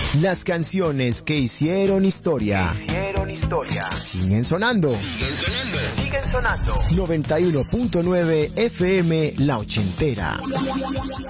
Las canciones que hicieron historia. Siguen sonando. 91.9 FM La Ochentera.